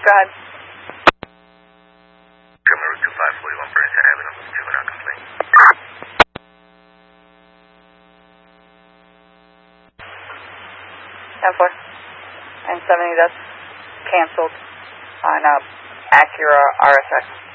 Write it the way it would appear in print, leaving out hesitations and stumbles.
go ahead. Route 2541 Burnside Avenue, juvenile complaint. 10-4. And 70, that's canceled on Acura RSX.